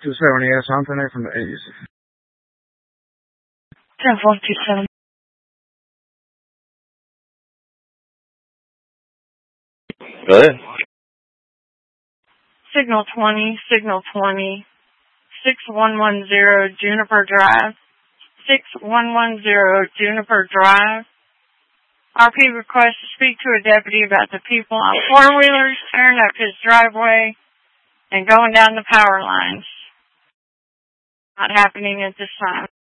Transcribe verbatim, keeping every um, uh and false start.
two seventy S Anthony from the eighties. ten four two seven. Go ahead. Signal twenty, signal twenty, six one one zero Juniper Drive, six one one zero Juniper Drive. R P requests to speak to a deputy about the people on four-wheelers tearing up his driveway and going down the power lines. Not happening at this time.